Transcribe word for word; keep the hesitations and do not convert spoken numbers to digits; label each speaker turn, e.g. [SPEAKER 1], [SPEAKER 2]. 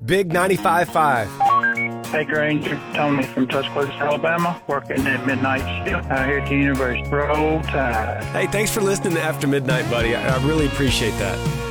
[SPEAKER 1] Big ninety-five point five.
[SPEAKER 2] Hey, Granger, Tony from Tuscaloosa, Alabama, working at Midnight Shift out here at the University. Roll Tide.
[SPEAKER 1] Hey, thanks for listening to After Midnight, buddy. I, I really appreciate that.